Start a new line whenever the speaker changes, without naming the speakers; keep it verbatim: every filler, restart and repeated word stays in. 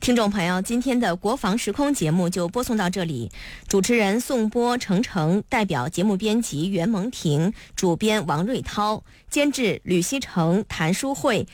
听众朋友，今天的国防时空节目就播送到这里。主持人宋波、程程，代表节目编辑袁萌婷，主编王瑞涛，监制吕希成、谭淑慧，